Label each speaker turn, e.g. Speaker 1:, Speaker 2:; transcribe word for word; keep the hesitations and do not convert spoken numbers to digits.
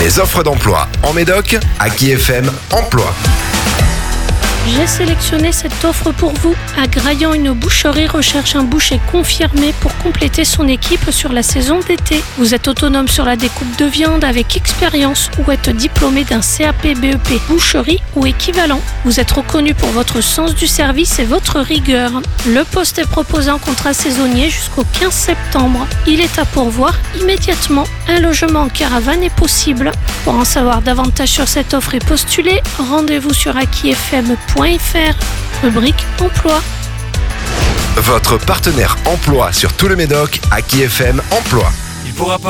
Speaker 1: Les offres d'emploi en Médoc, Aki F M Emploi.
Speaker 2: J'ai sélectionné cette offre pour vous. À Graillan, une boucherie recherche un boucher confirmé pour compléter son équipe sur la saison d'été. Vous êtes autonome sur la découpe de viande avec expérience ou êtes diplômé d'un C A P B E P boucherie ou équivalent. Vous êtes reconnu pour votre sens du service et votre rigueur. Le poste est proposé en contrat saisonnier jusqu'au quinze septembre. Il est à pourvoir immédiatement. Un logement en caravane est possible. Pour en savoir davantage sur cette offre et postuler, rendez-vous sur aki f m point f r, rubrique emploi.
Speaker 1: Votre partenaire emploi sur tout le Médoc, Aki F M Emploi.
Speaker 3: Il pourra pas